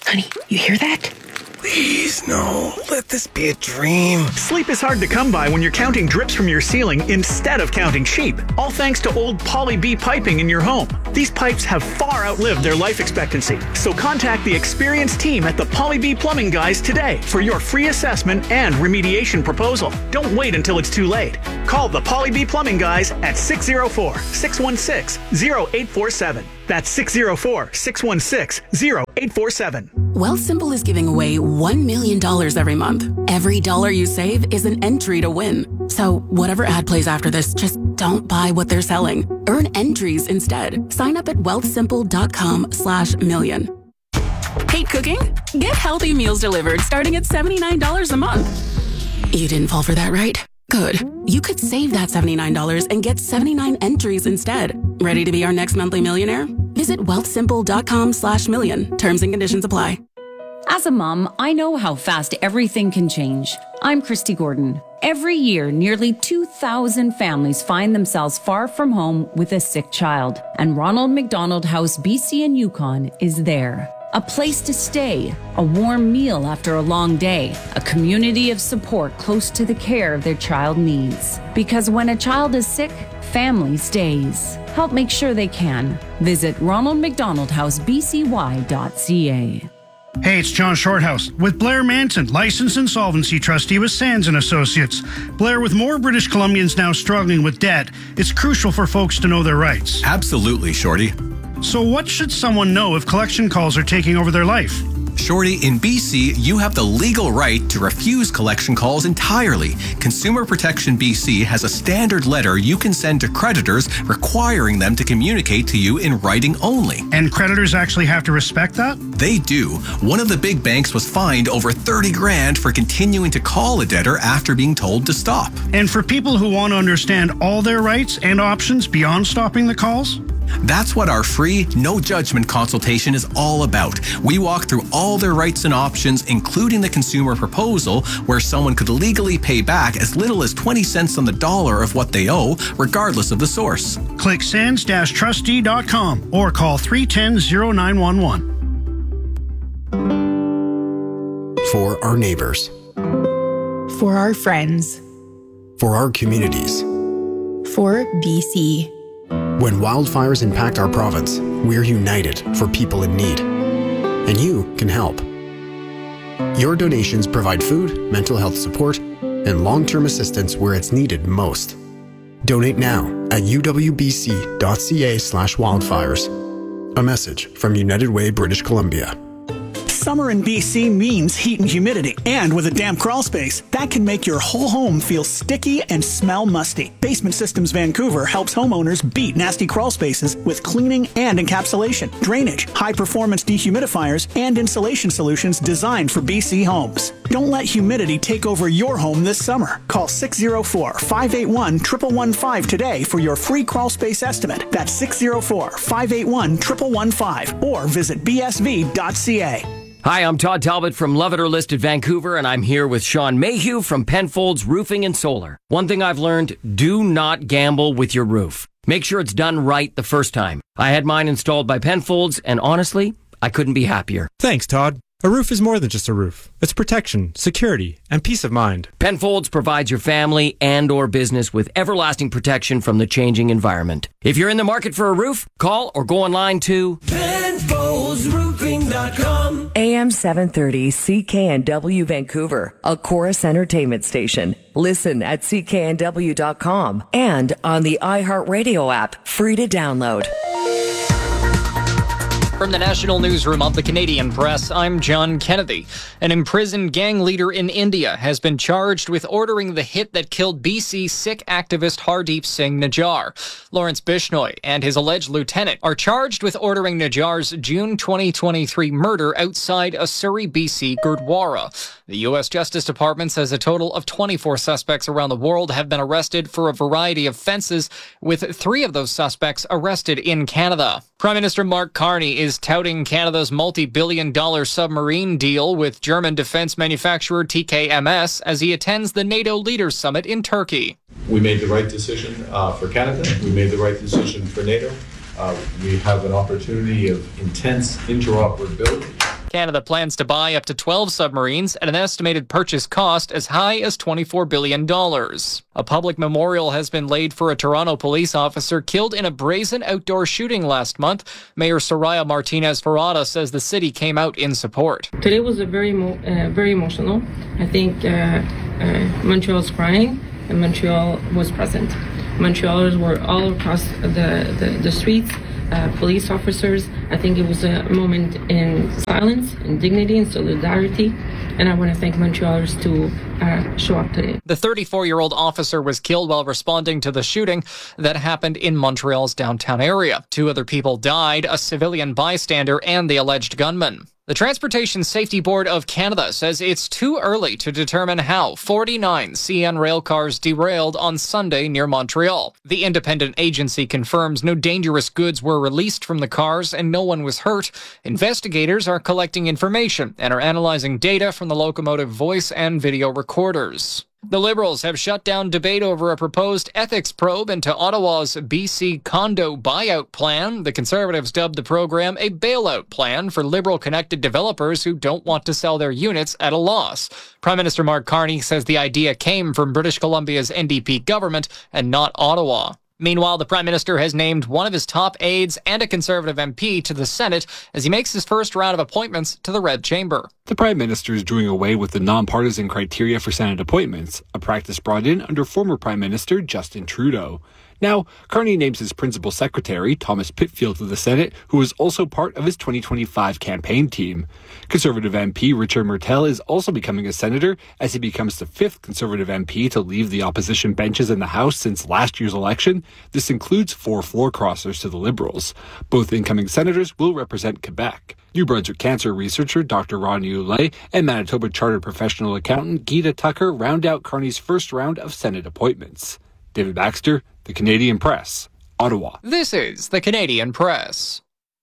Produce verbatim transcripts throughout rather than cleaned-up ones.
Honey, you hear that? Please, no. Let this be a dream. Sleep is hard to come by when you're counting drips from your ceiling instead of counting sheep. All thanks to old Poly B piping in your home. These pipes have far outlived their life expectancy. So contact the experienced team at the Poly B Plumbing Guys today for your free assessment and remediation proposal. Don't wait until it's too late. Call the Poly B Plumbing Guys at six oh four, six one six, oh eight four seven. That's six oh four, six one six, oh eight four seven. Wealthsimple is giving away one million dollars every month. Every dollar you save is an entry to win. So whatever ad plays after this, just don't buy what they're selling. Earn entries instead. Sign up at wealthsimple.com slash million. Hate cooking? Get healthy meals delivered starting at seventy-nine dollars a month. You didn't fall for that, right? Good. You could save that seventy-nine dollars and get seventy-nine entries instead. Ready to be our next monthly millionaire? Visit wealthsimple.com slash million. Terms and conditions apply. As a mom, I know how fast everything can change. I'm Christy Gordon. Every year, nearly two thousand families find themselves far from home with a sick child. And Ronald McDonald House B C and Yukon is there. A place to stay, a warm meal after a long day, a community of support close to the care of their child needs. Because when a child is sick, family stays. Help make sure they can. Visit ronald mcdonald house b c y dot c a. Hey, it's John Shorthouse with Blair Manson, licensed insolvency trustee with Sands and Associates. Blair, with more British Columbians now struggling with debt, it's crucial for folks to know their rights. Absolutely, Shorty. So what should someone know if collection calls are taking over their life? Shorty, in B C, you have the legal right to refuse collection calls entirely. Consumer Protection B C has a standard letter you can send to creditors requiring them to communicate to you in writing only. And creditors actually have to respect that? They do. One of the big banks was fined over thirty grand for continuing to call a debtor after being told to stop. And for people who want to understand all their rights and options beyond stopping the calls? That's what our free, no judgment consultation is all about. We walk through all their rights and options, including the consumer proposal, where someone could legally pay back as little as twenty cents on the dollar of what they owe, regardless of the source. Click sands dash trustee dot com or call three one zero, oh nine one one. For our neighbors. For our friends. For our communities. For B C. When wildfires impact our province, we're united for people in need. And you can help. Your donations provide food, mental health support, and long-term assistance where it's needed most. Donate now at u w b c dot c a slash wildfires. A message from United Way, British Columbia. Summer in B C means heat and humidity, and with a damp crawl space, that can make your whole home feel sticky and smell musty. Basement Systems Vancouver helps homeowners beat nasty crawl spaces with cleaning and encapsulation, drainage, high-performance dehumidifiers, and insulation solutions designed for B C homes. Don't let humidity take over your home this summer. Call six oh four, five eight one, one one one five today for your free crawl space estimate. That's six oh four, five eight one, one one one five or visit b s v dot c a. Hi, I'm Todd Talbot from Love It or Listed Vancouver, and I'm here with Sean Mayhew from Penfolds Roofing and Solar. One thing I've learned, do not gamble with your roof. Make sure it's done right the first time. I had mine installed by Penfolds, and honestly, I couldn't be happier. Thanks, Todd. A roof is more than just a roof. It's protection, security, and peace of mind. Penfolds provides your family and or business with everlasting protection from the changing environment. If you're in the market for a roof, call or go online to Penfolds Roofing dot com. A M seven thirty C K N W Vancouver, a Chorus Entertainment station. Listen at c k n w dot com and on the iHeartRadio app, free to download. From the National Newsroom of the Canadian Press, I'm John Kennedy. An imprisoned gang leader in India has been charged with ordering the hit that killed B C Sikh activist Hardeep Singh Najjar. Lawrence Bishnoi and his alleged lieutenant are charged with ordering Najjar's June twenty twenty-three murder outside a Surrey, B C Gurdwara. The U S Justice Department says a total of twenty-four suspects around the world have been arrested for a variety of offences, with three of those suspects arrested in Canada. Prime Minister Mark Carney is touting Canada's multi-billion dollar submarine deal with German defence manufacturer T K M S as he attends the NATO Leaders Summit in Turkey. We made the right decision uh, for Canada. We made the right decision for NATO. Uh, we have an opportunity of intense interoperability. Canada plans to buy up to twelve submarines at an estimated purchase cost as high as twenty-four billion dollars. A public memorial has been laid for a Toronto police officer killed in a brazen outdoor shooting last month. Mayor Soraya Martinez-Ferrada says the city came out in support. Today was a very, uh, very emotional. I think uh, uh, Montreal was crying and Montreal was present. Montrealers were all across the, the, the streets. Uh, police officers. I think it was a moment in silence, in dignity, and solidarity. And I want to thank Montrealers to uh, show up today. The thirty-four-year-old officer was killed while responding to the shooting that happened in Montreal's downtown area. Two other people died, a civilian bystander and the alleged gunman. The Transportation Safety Board of Canada says it's too early to determine how forty-nine C N rail cars derailed on Sunday near Montreal. The independent agency confirms no dangerous goods were released from the cars and no one was hurt. Investigators are collecting information and are analyzing data from the locomotive voice and video recorders. The Liberals have shut down debate over a proposed ethics probe into Ottawa's B C condo buyout plan. The Conservatives dubbed the program a bailout plan for Liberal-connected developers who don't want to sell their units at a loss. Prime Minister Mark Carney says the idea came from British Columbia's N D P government and not Ottawa. Meanwhile, the Prime Minister has named one of his top aides and a Conservative M P to the Senate as he makes his first round of appointments to the Red Chamber. The Prime Minister is doing away with the nonpartisan criteria for Senate appointments, a practice brought in under former Prime Minister Justin Trudeau. Now, Carney names his principal secretary, Thomas Pitfield, to the Senate, who is also part of his twenty twenty-five campaign team. Conservative M P Richard Martel is also becoming a senator as he becomes the fifth Conservative M P to leave the opposition benches in the House since last year's election. This includes four floor crossers to the Liberals. Both incoming senators will represent Quebec. New Brunswick cancer researcher Doctor Ronnie Oulet and Manitoba Chartered Professional Accountant Gita Tucker round out Carney's first round of Senate appointments. David Baxter, The Canadian Press, Ottawa. This is The Canadian Press.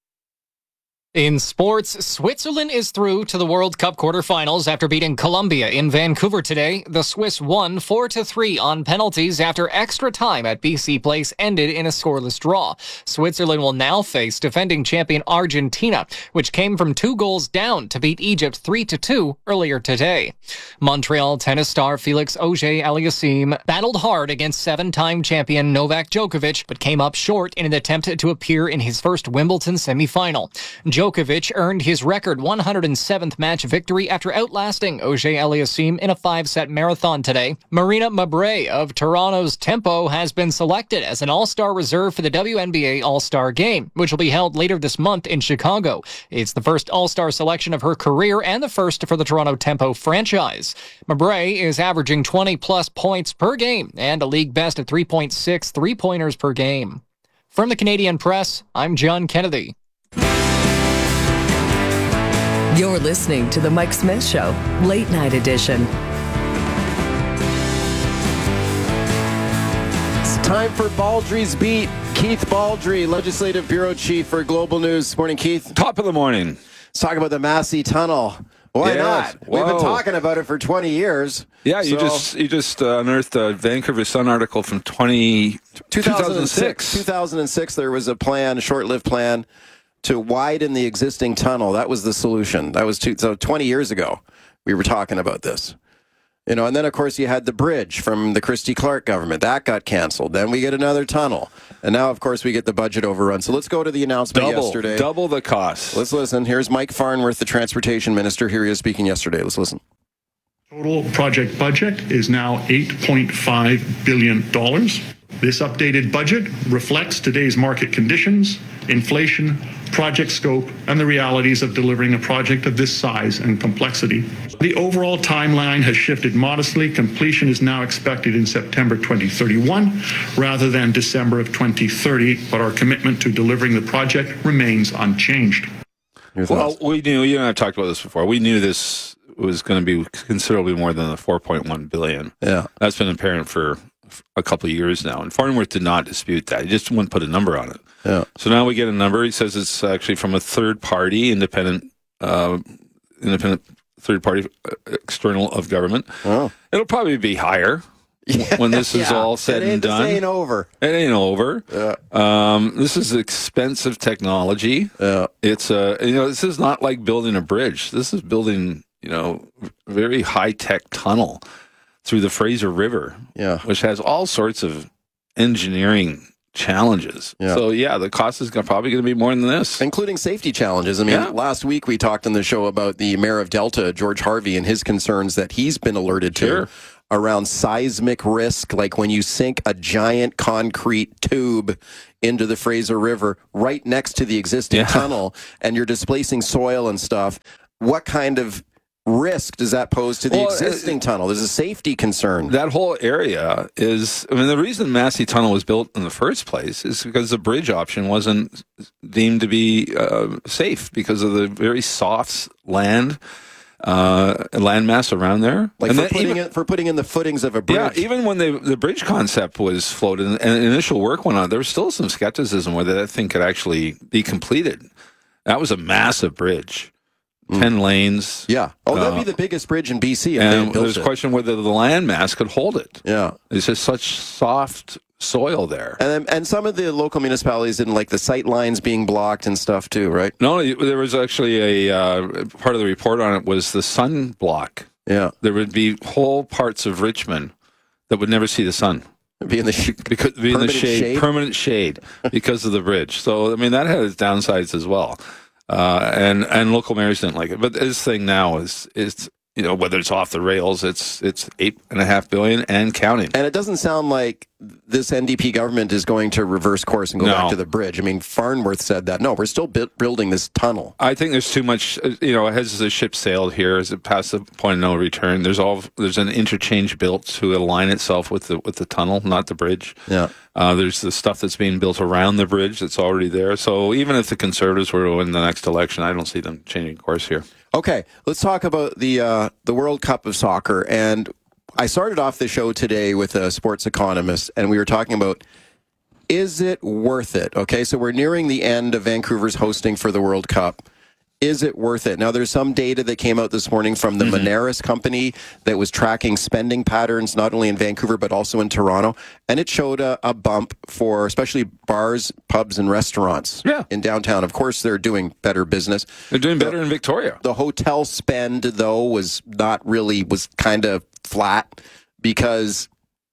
In sports, Switzerland is through to the World Cup quarterfinals after beating Colombia in Vancouver today. The Swiss won four to three on penalties after extra time at B C Place ended in a scoreless draw. Switzerland will now face defending champion Argentina, which came from two goals down to beat Egypt three to two earlier today. Montreal tennis star Felix Auger-Aliassime battled hard against seven-time champion Novak Djokovic, but came up short in an attempt to appear in his first Wimbledon semifinal. Djokovic earned his record one hundred seventh match victory after outlasting Auger-Aliassime in a five-set marathon today. Marina Mabrey of Toronto's Tempo has been selected as an all-star reserve for the W N B A All-Star Game, which will be held later this month in Chicago. It's the first all-star selection of her career and the first for the Toronto Tempo franchise. Mabrey is averaging twenty-plus points per game and a league best of three point six three-pointers per game. From the Canadian Press, I'm John Kennedy. You're listening to The Mike Smith Show, Late Night Edition. It's time for Baldry's Beat. Keith Baldry, Legislative Bureau Chief for Global News. Morning, Keith. Top of the morning. Let's talk about the Massey Tunnel. Why yes. not? Whoa. We've been talking about it for twenty years. Yeah, so. you just you just uh, unearthed a Vancouver Sun article from twenty, two thousand six. two thousand six, there was a plan, a short-lived plan, to widen the existing tunnel. That was the solution. That was two, so twenty years ago. We were talking about this. You know, and then, of course, you had the bridge from the Christy Clark government. That got canceled. Then we get another tunnel. And now, of course, we get the budget overrun. So let's go to the announcement double, yesterday. Double the cost. Let's listen. Here's Mike Farnworth, the Transportation Minister. Here he is speaking yesterday. Let's listen. Total project budget is now eight point five billion dollars. This updated budget reflects today's market conditions, inflation, project scope, and the realities of delivering a project of this size and complexity. The overall timeline has shifted modestly. Completion is now expected in September twenty thirty-one rather than December of twenty thirty, but our commitment to delivering the project remains unchanged. Well, we knew, you and I talked about this before, we knew this was going to be considerably more than the four point one billion dollars. Yeah. That's been apparent for a couple of years now, and Farnworth did not dispute that. He just wouldn't put a number on it. Yeah. So now we get a number. He says it's actually from a third party, independent, uh, independent third party, uh, external of government. Oh. It'll probably be higher, Yeah, when this is yeah. all said it ain't, and done. This ain't over. It ain't over. Yeah. Um, this is expensive technology. Yeah. It's a, you know, this is not like building a bridge. This is building, you know, very high tech tunnel through the Fraser River, yeah. which has all sorts of engineering challenges. Yeah. So yeah, the cost is gonna, probably going to be more than this, including safety challenges. I mean, Yeah. last week we talked on the show about the mayor of Delta, George Harvey, and his concerns that he's been alerted to. Sure. Around seismic risk, like when you sink a giant concrete tube into the Fraser River right next to the existing Yeah. tunnel and you're displacing soil and stuff. What kind of risk does that pose to the Well, existing uh, tunnel? There's a safety concern. That whole area is, I mean, the reason Massey Tunnel was built in the first place is because the bridge option wasn't deemed to be uh, safe because of the very soft land. Uh, landmass around there, Like and for then putting, even, it, for putting in the footings of a bridge. yeah, even when they, the bridge concept was floated and, and initial work went on, there was still some skepticism whether that thing could actually be completed. That was a massive bridge, mm. ten lanes. Yeah. Oh, that'd uh, be the biggest bridge in B C if they and built there's it. a question whether the landmass could hold it. Yeah. It's just such soft soil there. And then, and some of the local municipalities didn't like the sight lines being blocked and stuff too, right? No, there was actually a uh, part of the report on it was the sun block. Yeah. There would be whole parts of Richmond that would never see the sun. Be in the sh- because be in the permanent shade, shade? permanent shade because of the bridge. So I mean that had its downsides as well. Uh, and and local mayors didn't like it. But this thing now is is you know, whether it's off the rails, it's it's eight and a half billion and counting. And it doesn't sound like this N D P government is going to reverse course and go No. back to the bridge. I mean, Farnworth said that. No, we're still bu- building this tunnel. I think there's too much. uh, You know, has the ship sailed here? Is it past the point of no return? There's all there's an interchange built to align itself with the with the tunnel, not the bridge. Yeah. Uh, there's the stuff that's being built around the bridge that's already there. So even if the Conservatives were to win the next election, I don't see them changing course here. Okay, let's talk about the uh, the World Cup of Soccer. And I started off the show today with a sports economist, and we were talking about, is it worth it? Okay, so we're nearing the end of Vancouver's hosting for the World Cup. Is it worth it? Now, there's some data that came out this morning from the mm-hmm. Moneris company that was tracking spending patterns, not only in Vancouver, but also in Toronto. And it showed a, a bump for especially bars, pubs, and restaurants yeah. in downtown. Of course, they're doing better business. They're doing the, better in Victoria. The hotel spend, though, was not really, was kind of flat because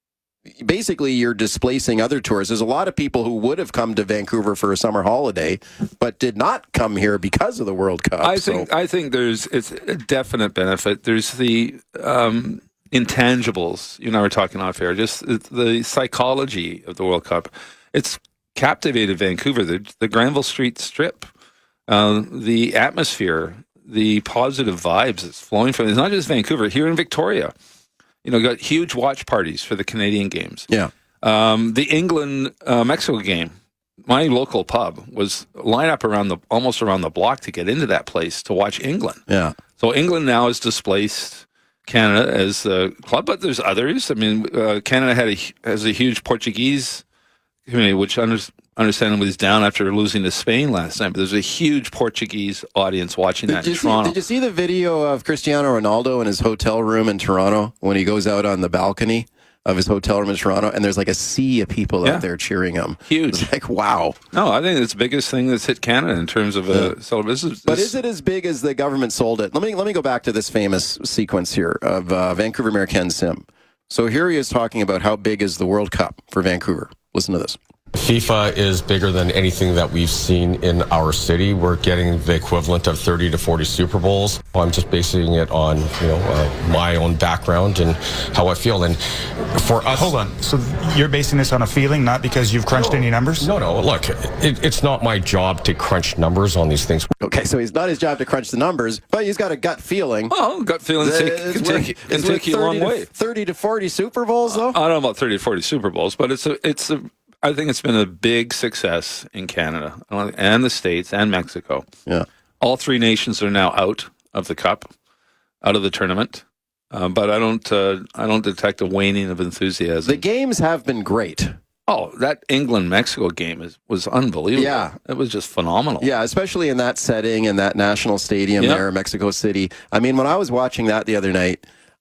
basically you're displacing other tourists. There's a lot of people who would have come to Vancouver for a summer holiday, but did not come here because of the World Cup. I so. think I think there's it's a definite benefit. There's the um, intangibles. You and I were talking off air. Just the psychology of the World Cup. It's captivated Vancouver. The, the Granville Street Strip, uh, the atmosphere, the positive vibes that's flowing from it. It's not just Vancouver. Here in Victoria. You know, got huge watch parties for the Canadian games. Yeah. Um, the England uh, Mexico game, my local pub was line up around the almost around the block to get into that place to watch England. Yeah. So England now has displaced Canada as the club, but there's others. I mean, uh, Canada had a has a huge Portuguese community, which under, understandably is down after losing to Spain last night. But there's a huge Portuguese audience watching that did in you Toronto. See, did you see the video of Cristiano Ronaldo in his hotel room in Toronto when he goes out on the balcony of his hotel room in Toronto, and there's like a sea of people Yeah. out there cheering him? Huge. It's like, wow. No, I think it's the biggest thing that's hit Canada in terms of a Yeah. celebration. But is it as big as the government sold it? Let me let me go back to this famous sequence here of uh, Vancouver Mayor Ken Sim. So here he is talking about how big is the World Cup for Vancouver. Listen to this. FIFA is bigger than anything that we've seen in our city. We're getting the equivalent of thirty to forty Super Bowls. I'm just basing it on, you know, uh, my own background and how I feel. And for us... Hold on. So you're basing this on a feeling, not because you've crunched no, any numbers? No, no. Look, it, it's not my job to crunch numbers on these things. Okay, so it's not his job to crunch the numbers, but he's got a gut feeling. Oh, gut feeling That take, is can worth- take, can is take worth you a long thirty to- way. thirty to forty Super Bowls, though? I don't know about thirty to forty Super Bowls, but it's a, it's a, I think it's been a big success in Canada and the States and Mexico. Yeah. All three nations are now out of the Cup, out of the tournament. Uh, but I don't, uh, I don't detect a waning of enthusiasm. The games have been great. Oh, that England-Mexico game is, was unbelievable. Yeah. It was just phenomenal. Yeah, especially in that setting, in that national stadium Yep. there in Mexico City. I mean, when I was watching that the other night,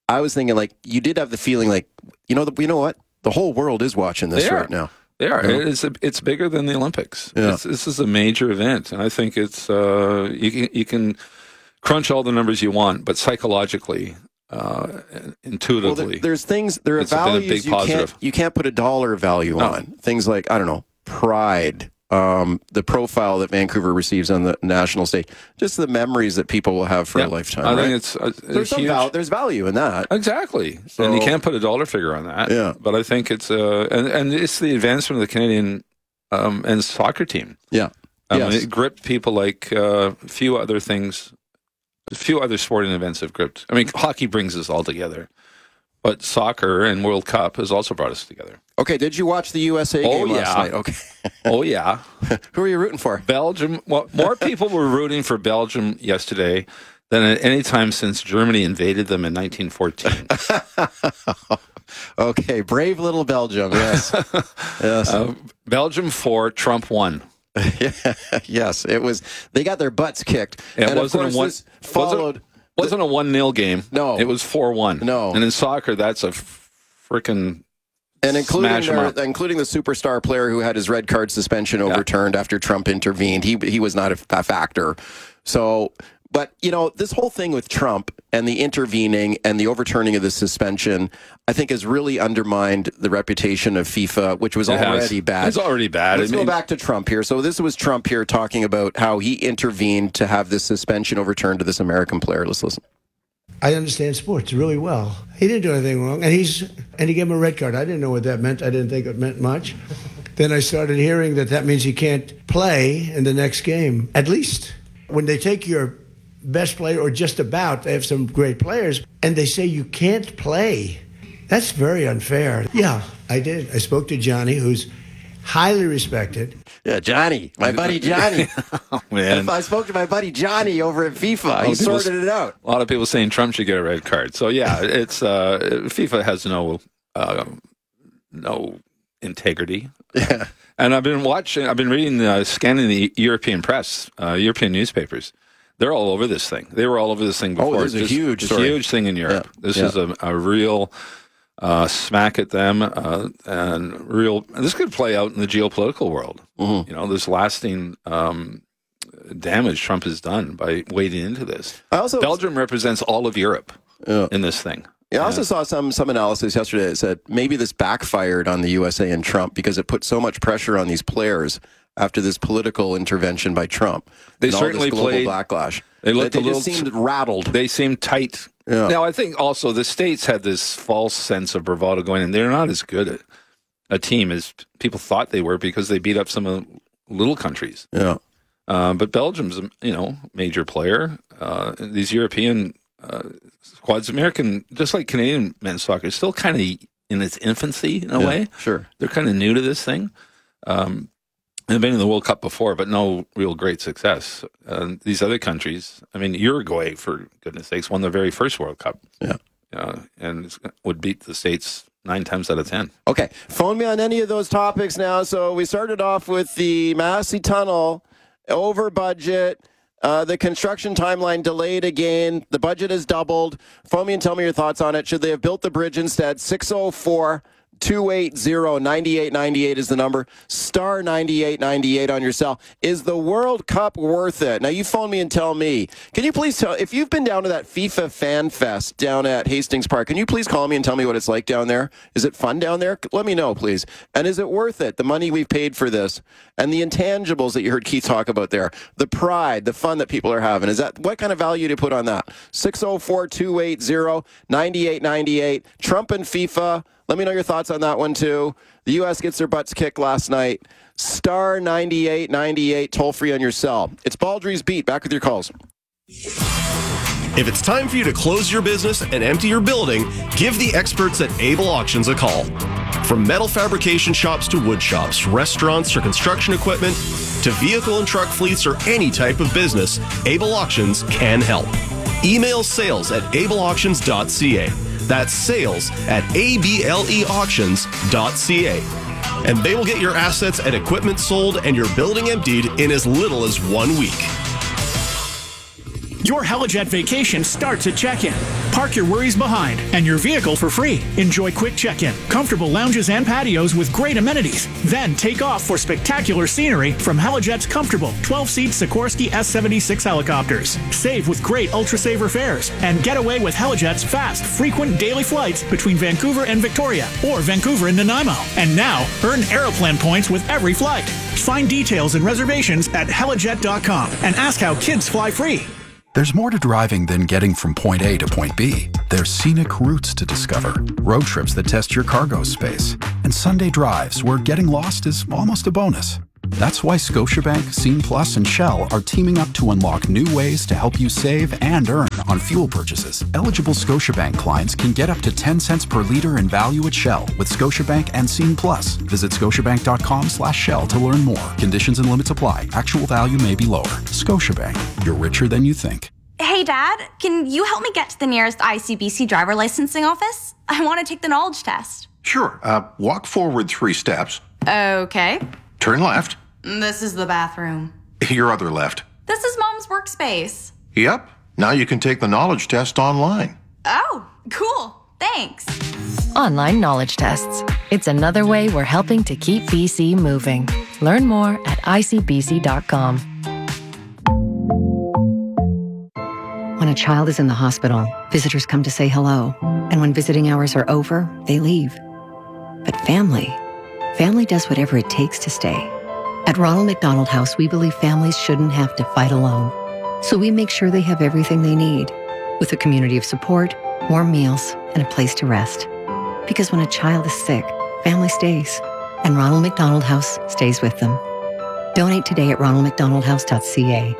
I was thinking, like, you did have the feeling, like, you know, the, you know what? The whole world is watching this They are. right now. They are. You know? It's it's bigger than the Olympics. Yeah. It's, this is a major event, and I think it's uh, you can you can crunch all the numbers you want, but psychologically, uh, intuitively, Well, there, there's things, there are it's been a values big you positive. can't, you can't put a dollar value No. on. Things like, I don't know, pride, um, the profile that Vancouver receives on the national stage, just the memories that people will have for Yeah. a lifetime. I think right? it's, uh, there's, it's some huge. val- there's value in that. Exactly, So- and you can't put a dollar figure on that. Yeah. But I think it's uh, and and it's the advancement of the Canadian um, and soccer team. Yeah. Um, Yes. It gripped people like uh, a few other things, a few other sporting events have gripped. I mean, hockey brings us all together, but soccer and World Cup has also brought us together. Okay, did you watch the U S A game Oh, last yeah. night? Okay. Oh yeah, Who are you rooting for? Belgium. Well, more people were rooting for Belgium yesterday than at any time since Germany invaded them in nineteen fourteen. Okay, brave little Belgium. Yes. Yes. Uh, Belgium four, Trump one. Yes, it was. They got their butts kicked. It and wasn't of a course, one. this followed. Wasn't, wasn't a one nil game. No. it was four one. No. And in soccer, that's a freaking And including smash 'em their, up. including the superstar player who had his red card suspension overturned after Trump intervened. He he was not a, a factor. So, but you know, this whole thing with Trump and the intervening and the overturning of the suspension, I think, has really undermined the reputation of FIFA, which was It has. already bad. It's already bad. Let's I go mean- back to Trump here. So this was Trump here talking about how he intervened to have this suspension overturned to this American player. Let's listen. I understand sports really well. He didn't do anything wrong, and he's and he gave him a red card. I didn't know what that meant. I didn't think it meant much. Then I started hearing that that means he can't play in the next game. At least when they take your best player, or just about, they have some great players, and they say you can't play. That's very unfair. Yeah, I did. I spoke to Johnny, who's highly respected. Yeah, Johnny, my buddy Johnny. Oh, man. I spoke to my buddy Johnny over at FIFA. He People- sorted it out. A lot of people saying Trump should get a red card. So yeah, it's uh, FIFA has no uh, no integrity. Yeah. And I've been watching. I've been reading, uh, scanning the European press, uh, European newspapers. They're all over this thing. They were all over this thing before. Oh, this is a Just- huge it's a story. huge thing in Europe. Yeah. This Yeah. is a, a real uh, smack at them, uh, and real. And this could play out in the geopolitical world. Mm-hmm. You know, this lasting um, damage Trump has done by wading into this. I also Belgium represents all of Europe Yeah. in this thing. Yeah, I also saw some some analysis yesterday that said maybe this backfired on the U S A and Trump because it put so much pressure on these players after this political intervention by Trump. They and all certainly this global played backlash. They looked they a little just seemed rattled. They seemed tight. Yeah. Now, I think also the states had this false sense of bravado going in. They're not as good at a team as people thought they were because they beat up some of the little countries. Yeah. Uh, but Belgium's a you know major player. Uh, these European uh, squads, American, just like Canadian men's soccer, is still kind of in its infancy in a Yeah, way. Sure. They're kind of new to this thing. Um, they've been in the World Cup before, but no real great success. Uh, these other countries, I mean, Uruguay, for goodness sakes, won their very first World Cup. Yeah. Uh, and would beat the States nine times out of ten. Okay, phone me on any of those topics now. So we started off with the Massey Tunnel over budget. Uh, the construction timeline delayed again. The budget is doubled. Phone me and tell me your thoughts on it. Should they have built the bridge instead? six oh four, two eight zero, nine eight nine eight is the number. Star ninety-eight ninety-eight on your cell. Is the World Cup worth it? Now, you phone me and tell me. Can you please tell, if you've been down to that FIFA Fan Fest down at Hastings Park, can you please call me and tell me what it's like down there? Is it fun down there? Let me know, please. And is it worth it? The money we've paid for this and the intangibles that you heard Keith talk about there, the pride, the fun that people are having. Is that, what kind of value to put on that? six oh four, two eight zero, nine eight nine eight. Trump and FIFA. Let me know your thoughts on that one, too. The U S gets their butts kicked last night. Star ninety-eight ninety-eight, toll free on your cell. It's Baldry's Beat. Back with your calls. If it's time for you to close your business and empty your building, give the experts at Able Auctions a call. From metal fabrication shops to wood shops, restaurants or construction equipment, to vehicle and truck fleets or any type of business, Able Auctions can help. Email sales at able auctions dot c a. That's sales at able auctions dot c a. And they will get your assets and equipment sold and your building emptied in as little as one week. Your Helijet vacation starts at check-in. Park your worries behind and your vehicle for free. Enjoy quick check-in, comfortable lounges and patios with great amenities. Then take off for spectacular scenery from Helijet's comfortable twelve-seat Sikorsky S seventy-six helicopters. Save with great Ultra Saver fares and get away with Helijet's fast, frequent daily flights between Vancouver and Victoria or Vancouver and Nanaimo. And now, earn Aeroplan points with every flight. Find details and reservations at helijet dot com and ask how kids fly free. There's more to driving than getting from point A to point B. There's scenic routes to discover, road trips that test your cargo space, and Sunday drives where getting lost is almost a bonus. That's why Scotiabank, Scene Plus, and Shell are teaming up to unlock new ways to help you save and earn on fuel purchases. Eligible Scotiabank clients can get up to ten cents per liter in value at Shell with Scotiabank and Scene Plus. Visit scotiabank.com slash Shell to learn more. Conditions and limits apply. Actual value may be lower. Scotiabank. You're richer than you think. Hey, Dad, can you help me get to the nearest I C B C driver licensing office? I want to take the knowledge test. Sure. Uh, walk forward three steps. Okay. Turn left. This is the bathroom. Your other left. This is Mom's workspace. Yep. Now you can take the knowledge test online. Oh, cool. Thanks. Online knowledge tests. It's another way we're helping to keep B C moving. Learn more at I C B C dot com. When a child is in the hospital, visitors come to say hello. And when visiting hours are over, they leave. But family, family does whatever it takes to stay. At Ronald McDonald House, we believe families shouldn't have to fight alone. So we make sure they have everything they need, with a community of support, warm meals, and a place to rest. Because when a child is sick, family stays. And Ronald McDonald House stays with them. Donate today at ronald mcdonald house dot c a.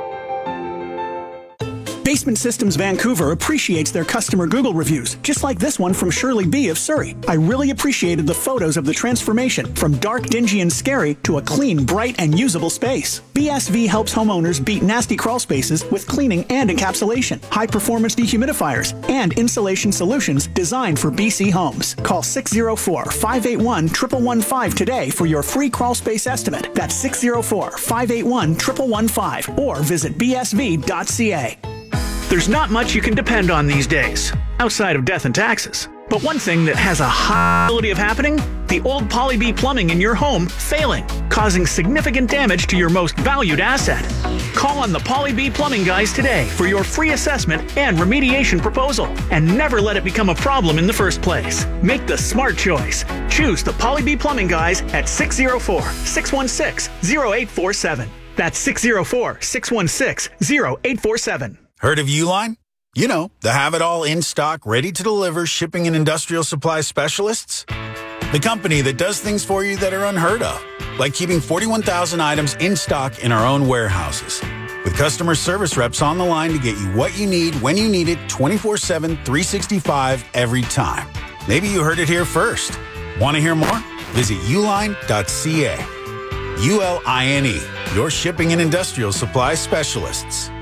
Basement Systems Vancouver appreciates their customer Google reviews, just like this one from Shirley B. of Surrey. I really appreciated the photos of the transformation from dark, dingy, and scary to a clean, bright, and usable space. B S V helps homeowners beat nasty crawl spaces with cleaning and encapsulation, high-performance dehumidifiers, and insulation solutions designed for B C homes. Call six oh four, five eight one, one one one five today for your free crawl space estimate. That's six oh four, five eight one, one one one five or visit b s v dot c a. There's not much you can depend on these days, outside of death and taxes. But one thing that has a high probability of happening, the old Poly-B plumbing in your home failing, causing significant damage to your most valued asset. Call on the Poly-B plumbing guys today for your free assessment and remediation proposal, and never let it become a problem in the first place. Make the smart choice. Choose the Poly-B plumbing guys at six oh four, six one six, oh eight four seven. That's six oh four, six one six, oh eight four seven. Heard of Uline? You know, the have-it-all in-stock, ready-to-deliver shipping and industrial supply specialists. The company that does things for you that are unheard of, like keeping forty-one thousand items in stock in our own warehouses. With customer service reps on the line to get you what you need when you need it twenty-four seven, three sixty-five every time. Maybe you heard it here first. Want to hear more? Visit uline dot c a. U L I N E, your shipping and industrial supply specialists.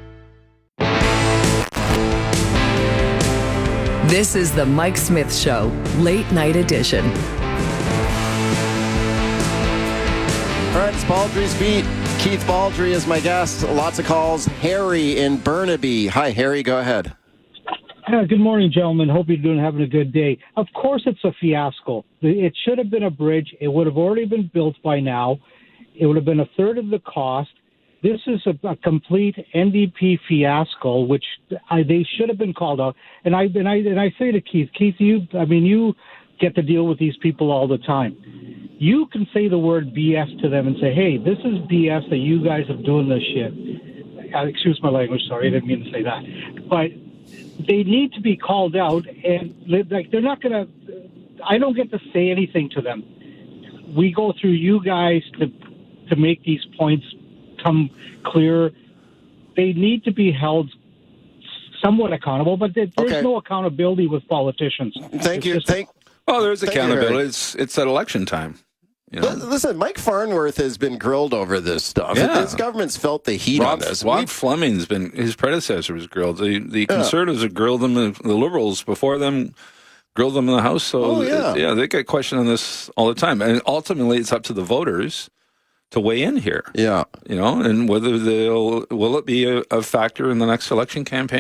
This is the Mike Smith Show, late night edition. All right, it's Baldry's Beat. Keith Baldry is my guest. Lots of calls. Harry in Burnaby. Hi, Harry. Go ahead. Uh, good morning, gentlemen. Hope you're doing having a good day. Of course, it's a fiasco. It should have been a bridge. It would have already been built by now. It would have been a third of the cost. This is a, a complete N D P fiasco, which I, they should have been called out. And I and I and I say to Keith, Keith, you, I mean, you get to deal with these people all the time. You can say the word B S to them and say, "Hey, this is B S that you guys are doing this shit." Uh, excuse my language. Sorry, I didn't mean to say that. But they need to be called out, and like they're not going to. I don't get to say anything to them. We go through you guys to to make these points come clear. They need to be held somewhat accountable, but there, there's okay. no accountability with politicians. Thank it's you. Thank. Well, there's Thank accountability. You, it's it's at election time. You know? Listen, Mike Farnworth has been grilled over this stuff. Yeah. His government's felt the heat Rob, on this. Rob We've, Fleming's been, his predecessor was grilled. The the Yeah. Conservatives have grilled them. The Liberals before them grilled them in the House. So Oh, yeah. it- yeah, they get questioned on this all the time. And ultimately, it's up to the voters to weigh in here. Yeah. You know, and whether they'll will it be a, a factor in the next election campaign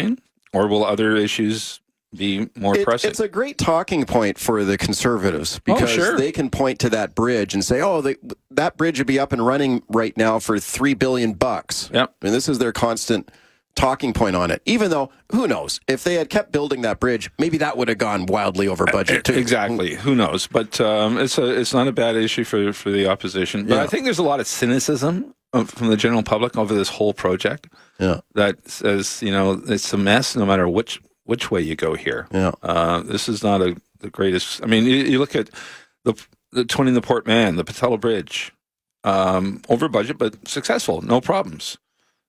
or will other issues be more It, pressing? it's a great talking point for the Conservatives because Oh, sure. they can point to that bridge and say, "Oh, they, that bridge would be up and running right now for three billion bucks." Yep. I mean, this is their constant talking point on it. Even though, who knows, if they had kept building that bridge, maybe that would have gone wildly over budget too. Exactly. Who knows? But um, it's a it's not a bad issue for for the opposition. But Yeah. I think there's a lot of cynicism of, from the general public over this whole project. Yeah. That says, you know, it's a mess no matter which which way you go here. Yeah. Uh, this is not a the greatest. I mean, you, you look at the the twinning the Port Mann, the Patella Bridge, um, over budget but successful, no problems.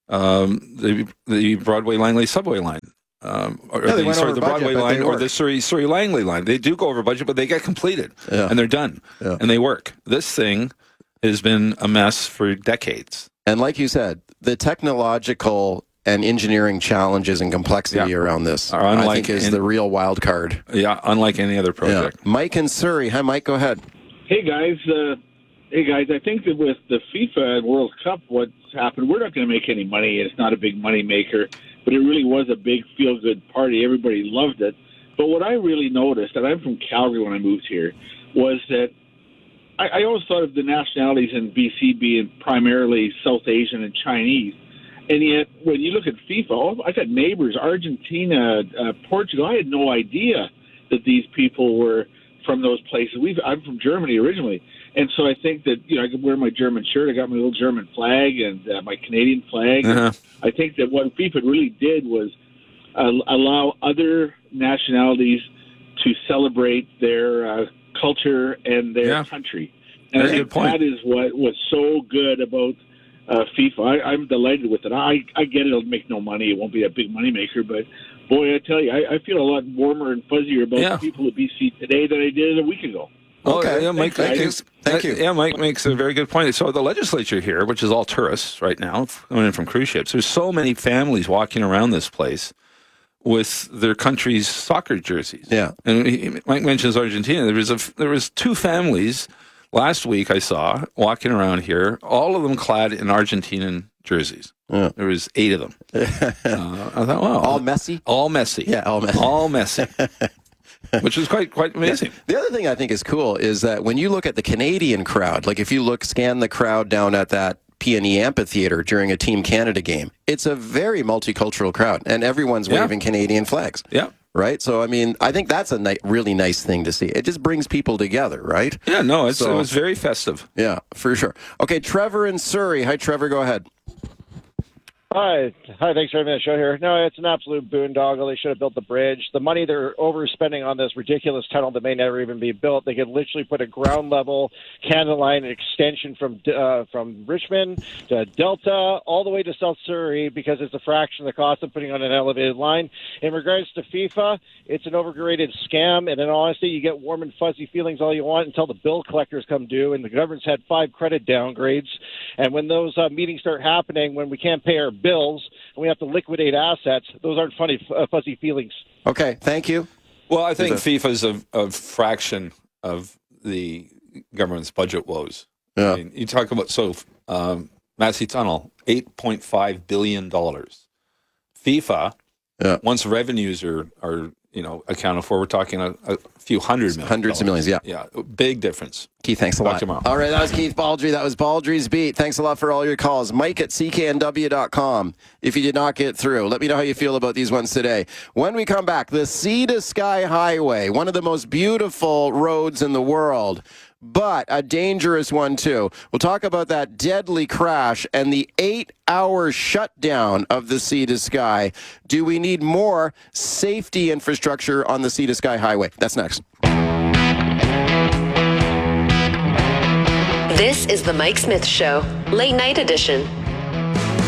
Um, the the Broadway Langley subway line. Um, or Yeah, they the, went sorry, over the budget, Broadway but line they or work. the Surrey Surrey Langley line. They do go over budget, but they get completed Yeah. and they're done Yeah. and they work. This thing has been a mess for decades. And like you said, the technological and engineering challenges and complexity Yeah. around this, Are I unlike think, is in- the real wild card. Yeah, unlike any other Yeah. project. Mike in Surrey. Hi, Mike. Go ahead. Hey guys, uh, hey guys. I think that with the FIFA World Cup, what's happened, we're not going to make any money. It's not a big money maker, but it really was a big feel-good party. Everybody loved it. But what I really noticed, and I'm from Calgary when I moved here, was that I, I always thought of the nationalities in B C being primarily South Asian and Chinese. And yet, when you look at FIFA, oh, I got neighbors, Argentina, uh, Portugal. I had no idea that these people were from those places. We've, I'm from Germany originally. And so I think that, you know, I could wear my German shirt. I got my little German flag and uh, my Canadian flag. Uh-huh. I think that what FIFA really did was uh, allow other nationalities to celebrate their uh, culture and their Yeah. country. And Very I good think point. that is what was so good about uh, FIFA. I, I'm delighted with it. I, I get it. It'll make no money. It won't be a big money maker. But, boy, I tell you, I, I feel a lot warmer and fuzzier about Yeah. the people at B C today than I did a week ago. Oh, Okay. yeah, Mike, Thank you. makes- Thank you. Yeah, Mike makes a very good point. So the legislature here, which is all tourists right now, coming in from cruise ships, there's so many families walking around this place with their country's soccer jerseys. Yeah. And he, Mike mentions Argentina. There was a there was two families last week I saw walking around here, all of them clad in Argentinian jerseys. Yeah. There was eight of them. uh, I thought, wow, All messy? all messy. Yeah, all messy. all messy. Which is quite quite amazing. The other thing I think is cool is that when you look at the Canadian crowd, like if you look, scan the crowd down at that P and E Amphitheater during a Team Canada game, it's a very multicultural crowd, and everyone's Yeah. waving Canadian flags. Yeah. Right? So, I mean, I think that's a ni- really nice thing to see. It just brings people together, right? Yeah, no, it's, So- it was very festive. Yeah, for sure. Okay, Trevor in Surrey. Hi, Trevor. Go ahead. Hi. Hi, thanks for having the show here. No, it's an absolute boondoggle. They should have built the bridge. The money they're overspending on this ridiculous tunnel that may never even be built, they could literally put a ground level Canada Line extension from uh, from Richmond to Delta all the way to South Surrey because it's a fraction of the cost of putting on an elevated line. In regards to FIFA, it's an overrated scam, and in all honesty, you get warm and fuzzy feelings all you want until the bill collectors come due, and the government's had five credit downgrades. And when those uh, meetings start happening, when we can't pay our bills and we have to liquidate assets, those aren't funny, uh, fuzzy feelings. Okay, thank you. Well, I think Is that- FIFA is a, a fraction of the government's budget woes. Yeah. I mean, you talk about, so um, Massey Tunnel, eight point five billion dollars. FIFA, Yeah. once revenues are, are you know, accounted for, we're talking a, a few hundred million. Hundreds of dollars. millions, yeah. Yeah, big difference. Keith, thanks a Talk lot. tomorrow. All right, that was Keith Baldry. That was Baldry's Beat. Thanks a lot for all your calls. Mike at C K N W dot com. If you did not get through, let me know how you feel about these ones today. When we come back, the Sea to Sky Highway, one of the most beautiful roads in the world, but a dangerous one too. We'll talk about that deadly crash and the eight-hour shutdown of the Sea to Sky. Do we need more safety infrastructure on the Sea to Sky Highway? That's next. This is the Mike Smith Show, late night edition.